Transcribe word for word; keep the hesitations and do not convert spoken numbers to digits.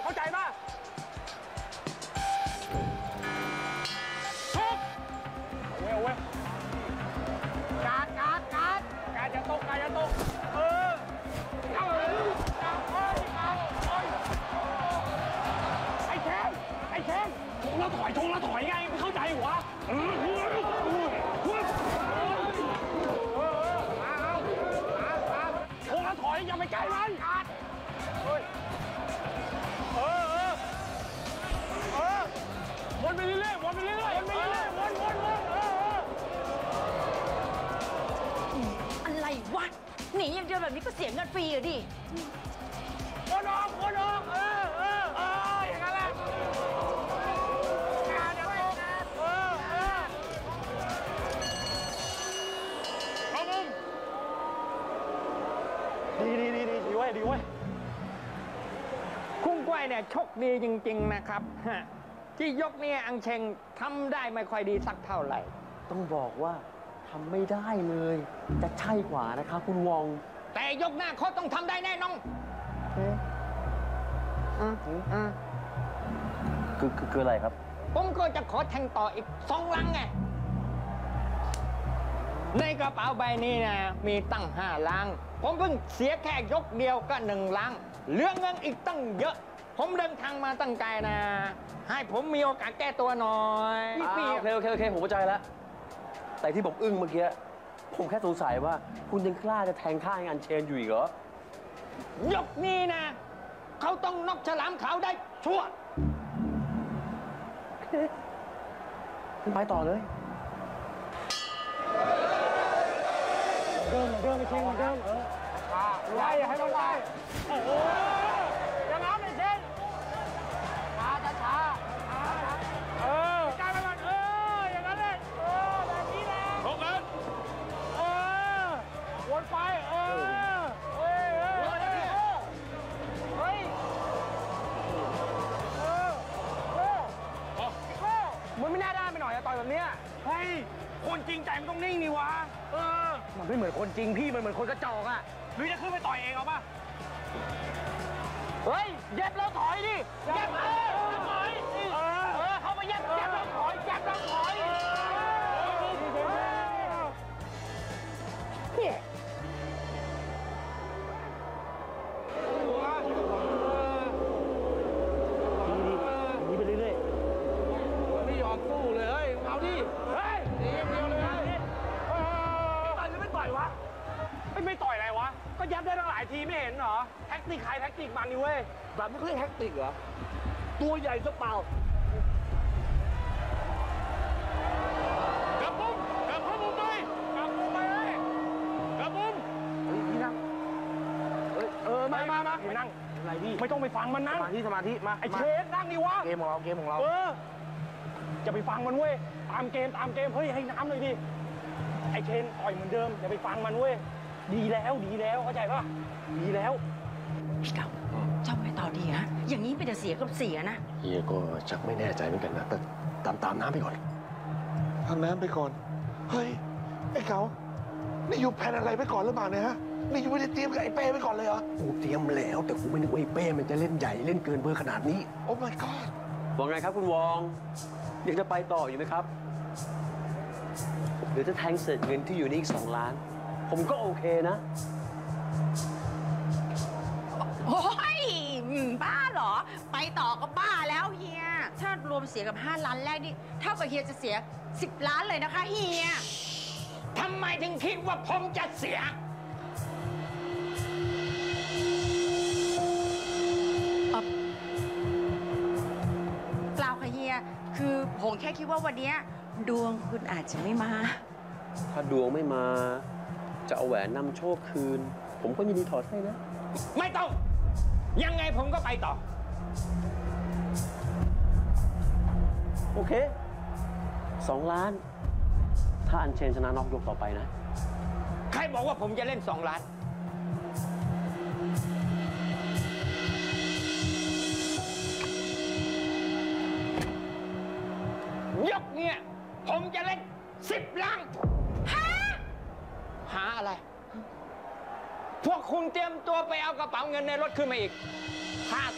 เข้าใจป่ะชกเอาเว้ยเอาเว้ยการการการการจะตกการจะตกเออเอาเลยเอาเอ้ยเอาเอ้ยไอ้แข้งไอ้แข้งชงแล้วถอยชงแล้วถอยไงไม่เข้าใจหัวเออเฮ้ยเฮ้ยเฮ้ยเออเอาเอาเอาชงแล้วถอยอย่าไปใกล้มันการเฮ้ยเออเออเออวนไปเรื่อยๆวนไปเรื่อยๆวนไปเรื่อยๆวนวนวนเอออะไรวะหนีอย่างเดียวแบบนี้ก็เสียเงินฟรีอะดิวนออกวนออกเออเออเอออย่างนั้นแหละการจะตกเออเออเข้ามุมดีดีดีดีดีเว้ยดีเว้ยคุ้งกล้วยเนี่ยโชคดีจริงๆนะครับฮะที่ยกเนี่ยอังเชงทำได้ไม่ค่อยดีสักเท่าไหร่ต้องบอกว่าทำไม่ได้เลยจะใช่กว่านะครับคุณวองแต่ยกหน้าเขาต้องทำได้แน่นอนอืมอืมคือคือคืออะไรครับผมก็จะขอแทงต่ออีกสองลังไงในกระเป๋าใบนี้นะมีตั้งห้าลังผมเพิ่งเสียแค่ยกเดียวก็หนึ่งลังเหลือเงินอีกตั้งเยอะผมเดินทางมาตั้งไกลนะ ให้ผมมีโอกาสแก้ตัวหน่อยอ่าโอเคโอเคโอเคผมเข้าใจแล้วแต่ที่ผมอึ้งเมื่อกี้ผมแค่สงสัยว่าคุณยังกล้าจะแทงข้างอันเชนอยู่อีกเหรอยกนี้นะเขาต้องนอกฉลามขาวได้ชั่วไปต่อเลยเดินเดินไปเชงเดินเออไล่ให้มันไล่โอ้โหอย่างนั้นเลยเชงช้าช้าช้าเออใจไปก่อนเอออย่างนั้นเลยเออแบบนี้แหละชกกันเออวนไปเออเฮ้ยเฮ้ยเฮ้ยเออเออเออมันไม่น่าด้านไปหน่อยอะต่อยแบบเนี้ยเฮ้ยคนจริงใจมันต้องนิ่งนี่วะเออมันไม่เหมือนคนจริงพี่มันเหมือนคนกระจอกอะหรือจะขึ้นไปต่อยเองเอาป่ะเฮ้ยเย็บแล้วถอยดิเย็บเลยถอยเออเออเข้ามาเย็บเย็บแล้วถอยเย็บแล้วถอยเนี่ยดีดีดีไปเรื่อยๆไม่ยอมสู้เลยเฮ้ยเอาดิเฮ้ยดีอย่างเดียวเลยต่อยหรือไม่ต่อยวะไม่ไม่ต่อยอะไรวะก็ยับได้ตั้งหลายทีไม่เห็นเหรอแท็กติกใครแท็กติกมันนี่เว้ยแบบไม่เคยแท็กติกเหรอตัวใหญ่ซะเปล่ากระปุ้มกระปุ้มมุมไปกระปุ้มไปเลยกระปุ้มเฮ้ยพี่นั่งเอ้ยเออมามามาพี่นั่งอะไรพี่ไม่ต้องไปฟังมันนั่งสมาธิสมาธิมาไอ้เชฟนั่งดิวะเกมของเราเกมของเราเออจะไปฟังมันเว้ยตามเกมตามเกมเฮ้ยให้น้ำเลยดิไอ้เชนต่อยเหมือนเดิมอย่าไปฟังมันเว้ยดีแล้วดีแล้วเข้าใจป่ะดีแล้วพี่เก่าเจ้าไม่ต่อดีฮะอย่างนี้เป็นแต่เสียกับเสียนะเฮียก็ชักไม่แน่ใจเหมือนกันนะแต่ตามตามน้ำไปก่อนทางน้ำไปก่อน เฮ้ย ไอ้เขานี่อยู่แผนอะไรไปก่อนหรือเปล่าเนี่ยฮะ นี่อยู่ไม่ได้เตรียมกับไอ้เป้ไปก่อนเลยเหรอกูเตรียมแล้วแต่กูไม่นึกว่าไอ้เป้มันจะเล่นใหญ่เล่นเกินเบอร์ขนาดนี้โอ้ my god ว่าไงครับคุณวองยังจะไปต่ออยู่ไหมครับหรือจะแทงเสร็จเงินที่อยู่นี่อีกสองล้าน ผมก็โอเคนะโอ้ยบ้าเหรอไปต่อก็บ้าแล้วเฮียถ้ารวมเสียกับห้าล้านแรกนี่เท่ากับเฮียจะเสียสิบล้านเลยนะคะเฮียทำไมถึงคิดว่าผมจะเสียเปล่าค่ะเฮียคือผมแค่คิดว่าวันนี้ดวงคุณอาจจะไม่มาถ้าดวงไม่มา จะเอาแหวนนำโชคคืน ผมก็ยินดีถอดให้นะไม่ต้อง ยังไงผมก็ไปต่อโอเคสองล้าน ถ้าอันเชนชนะน็อกยกต่อไปนะใครบอกว่าผมจะเล่นสองล้าน ยกเนี่ยผมจะเล่นสิบล้านหาหาอะไร พวกคุณเตรียมตัวไปเอากระเป๋าเงินในรถขึ้นมาอีก